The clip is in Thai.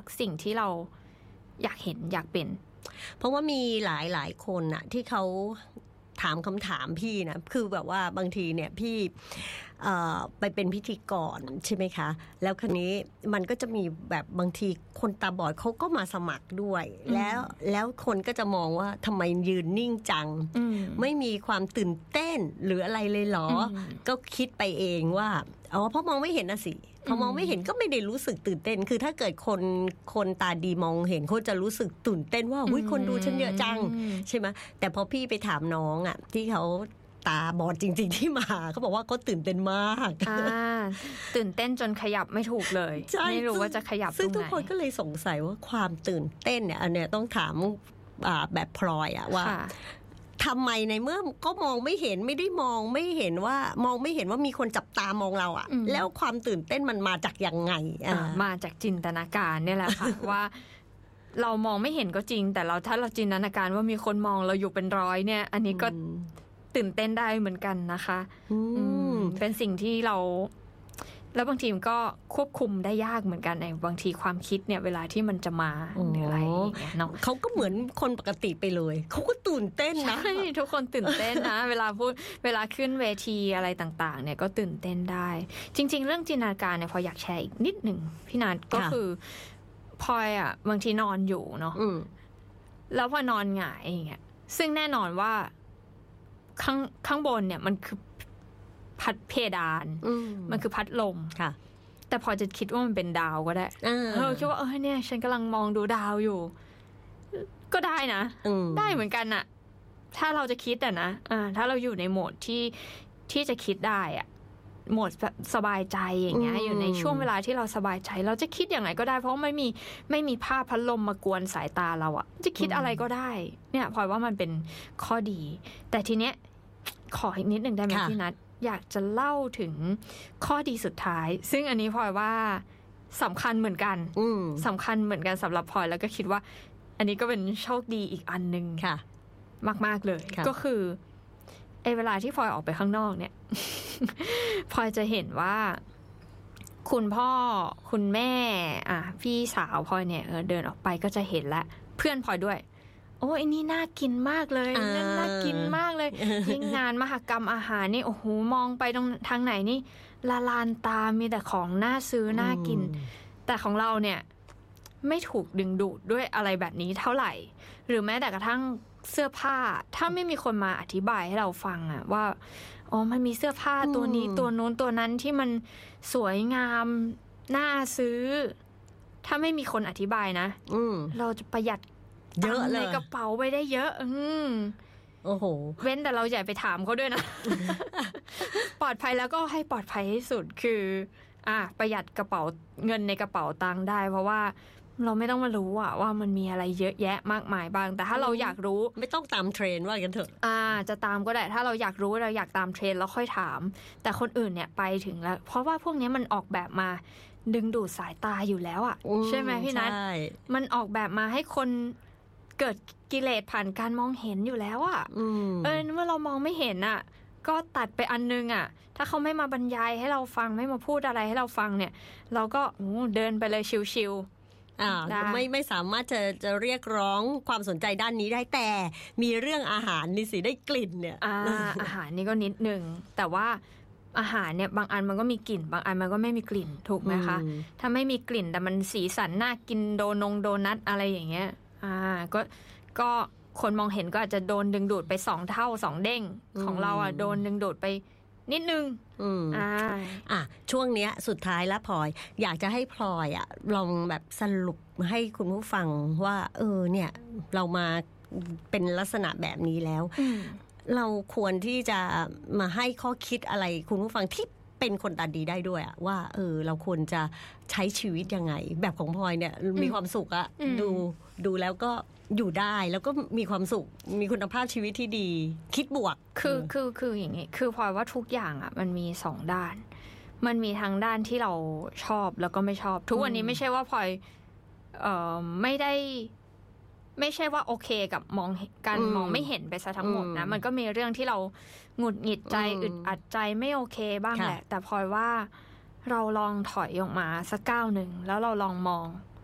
สิ่งที่เราอยากเห็นอยากเป็นเพราะว่ามีหลายคนน่ะที่เขาถามคำถามพี่นะคือแบบว่าบางทีเนี่ยพี่ไปเป็นพิธีกรใช่ไหมคะแล้วคราวนี้มันก็จะมีแบบบางทีคนตาบอดเขาก็มาสมัครด้วยแล้วคนก็จะมองว่าทำไมยืนนิ่งจังไม่มีความตื่นเต้นหรืออะไรเลยเหรอก็คิดไปเองว่าอ๋อเพราะมองไม่เห็นนะสิพอมองไม่เห็นก็ไม่ได้รู้สึกตื่นเต้นคือถ้าเกิดคนตาดีมองเห็นเขาจะรู้สึกตื่นเต้นว่าอุ๊ยคนดูฉันเยอะจังใช่ไหมแต่พอพี่ไปถามน้องอ่ะที่เขาตาบอดจริงๆที่มาเขาบอกว่าเขาตื่นเต้นมากตื่นเต้นจนขยับไม่ถูกเลยไม่รู้ว่าจะขยับตรงไหนซึ่งทุกคนก็เลยสงสัยว่าความตื่นเต้นเนี่ยอันเนี้ยต้องถามแบบพลอยอะว่าทำไมในเมื่อก็มองไม่เห็นไม่ได้มองไม่เห็นว่ามองไม่เห็นว่ามีคนจับตามองเราอะแล้วความตื่นเต้นมันมาจากยังไงมาจากจินตนาการเนี่ยแหละค่ะ ว่าเรามองไม่เห็นก็จริงแต่ถ้าเราจินตนาการว่ามีคนมองเราอยู่เป็นร้อยเนี่ยอันนี้ก็ตื่นเต้นได้เหมือนกันนะคะเป็นสิ่งที่เราแล้วบางทีมันก็ควบคุมได้ยากเหมือนกันในบางทีความคิดเนี่ยเวลาที่มันจะมาอะไรอย่างเงี้ยเนาะเขาก็เหมือนคนปกติไปเลยเขาก็ตื่นเต้นนะใช่ทุกคนตื่นเต้นนะ เวลาพูดเวลาขึ้นเวทีอะไรต่างๆเนี่ยก็ตื่นเต้นได้จริงๆเรื่องจินตนาการเนี่ยพออยากแชร์อีกนิดหนึ่งพี่นัทก็คือพอยอ่ะบางทีนอนอยู่เนาะแล้วพอนอนหงายอย่างเงี้ยซึ่งแน่นอนว่าข้างบนเนี่ยมันคือพัดเพดานมันคือพัดลมค่ะแต่พอจะคิดว่ามันเป็นดาวก็ได้คิดว่าเนี่ยฉันกำลังมองดูดาวอยู่ก็ได้นะได้เหมือนกันน่ะถ้าเราจะคิดนะถ้าเราอยู่ในโหมดที่จะคิดได้อะโหมดสบายใจอย่างเงี้ยอยู่ในช่วงเวลาที่เราสบายใจเราจะคิดอย่างไรก็ได้เพราะไม่มีภาพพัดลมมากวนสายตาเราอะจะคิดอะไรก็ได้เนี่ยพลอยว่ามันเป็นข้อดีแต่ทีเนี้ยขออีกนิดนึงได้ไหมพี่นัทอยากจะเล่าถึงข้อดีสุดท้ายซึ่งอันนี้พลอยว่าสำคัญเหมือนกันสำคัญเหมือนกันสำหรับพลอยแล้วก็คิดว่าอันนี้ก็เป็นโชคดีอีกอันนึงมากๆเลยก็คือเวลาที่พลอยออกไปข้างนอกเนี่ย พลอยจะเห็นว่าคุณพ่อคุณแม่พี่สาวพลอยเนี่ยเดินออกไปก็จะเห็นละเพื่อนพลอยด้วยโอ้ยนี่น่ากินมากเลยนั่นน่ากินมากเลยยิ่งงานมหกรรมอาหารนี่โอ้โหมองไปตรงทางไหนนี่ละลานตามีแต่ของน่าซื้อน่ากินแต่ของเราเนี่ยไม่ถูกดึงดูดด้วยอะไรแบบนี้เท่าไหร่หรือแม้แต่กระทั่งเสื้อผ้าถ้าไม่มีคนมาอธิบายให้เราฟังอะว่ามันมีเสื้อผ้าตัวนี้ตัวนู้นตัวนั้นที่มันสวยงามน่าซื้อถ้าไม่มีคนอธิบายนะเราจะประหยัดเยอะเลยในกระเป๋าไปได้เยอะโอ้โหเว้นแต่เราอย่าไปถามเขาด้วยนะ ปลอดภัยแล้วก็ให้ปลอดภัยที่สุดคือประหยัดกระเป๋าเงินในกระเป๋าตังค์ได้เพราะว่าเราไม่ต้องมารู้ว่ามันมีอะไรเยอะแยะมากมายบ้างแต่ถ้าเราอยากรู้ไม่ต้องตามเทรนด์ว่ากันเถอะจะตามก็ได้ถ้าเราอยากรู้เราอยากตามเทรนด์แล้วค่อยถามแต่คนอื่นเนี่ยไปถึงแล้วเพราะว่าพวกนี้มันออกแบบมาดึงดูดสายตาอยู่แล้วใช่ไหมพี่นัทมันออกแบบมาให้คนเกิดกิเลสผ่านการมองเห็นอยู่แล้วเมื่อเรามองไม่เห็นก็ตัดไปอันนึงถ้าเขาไม่มาบรรยายให้เราฟังไม่มาพูดอะไรให้เราฟังเนี่ยเราก็เดินไปเลยชิวไม่สามารถจะเรียกร้องความสนใจด้านนี้ได้แต่มีเรื่องอาหารนี่สิได้กลิ่นเนี่ยอาหารนี่ก็นิดนึงแต่ว่าอาหารเนี่ยบางอันมันก็มีกลิ่นบางอันมันก็ไม่มีกลิ่นถูกไหมคะถ้าไม่มีกลิ่นแต่มันสีสันน่ากินโดนัทอะไรอย่างเงี้ยก็คนมองเห็นก็อาจจะโดนดึงดูดไป2เท่า2เด้งของเราโดนดึงดูดไปนิดนึงช่วงเนี้ยสุดท้ายแล้วพลอยอยากจะให้พลอยลองแบบสรุปให้คุณผู้ฟังว่าเนี่ยเรามาเป็นลักษณะแบบนี้แล้วเราควรที่จะมาให้ข้อคิดอะไรคุณผู้ฟังที่เป็นคนตาดีได้ด้วยว่าเราควรจะใช้ชีวิตยังไงแบบของพลอยเนี่ยมีความสุขดูแล้วก็อยู่ได้แล้วก็มีความสุขมีคุณภาพชีวิตที่ดีคิดบวกคืออย่างนี้คือพลอยว่าทุกอย่างมันมี2ด้านมันมีทั้งด้านที่เราชอบแล้วก็ไม่ชอบทุกวันนี้ไม่ใช่ว่าพลอยไม่ใช่ว่าโอเคกับการมองไม่เห็นไปซะทั้งหมดนะมันก็มีเรื่องที่เราหงุดหงิดใจอึดอัดใจไม่โอเคบ้างแหละแต่พลอยว่าเราลองถอยออกมาสักก้าวนึงแล้วเราลองมอง